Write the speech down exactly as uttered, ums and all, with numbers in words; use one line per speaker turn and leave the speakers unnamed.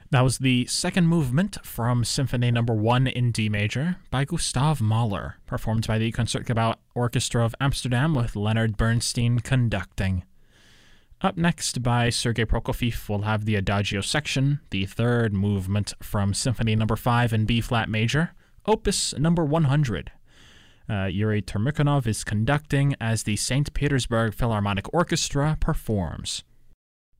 That was the second movement from Symphony Number One in D major by Gustav Mahler, performed by the Concertgebouw Orchestra of Amsterdam with Leonard Bernstein conducting. Up next by Sergei Prokofiev, we'll have the Adagio section, the third movement from Symphony Number Five in B-flat major, Opus Number one hundred. Uh, Yuri Termukhanov is conducting as the Saint Petersburg Philharmonic Orchestra performs.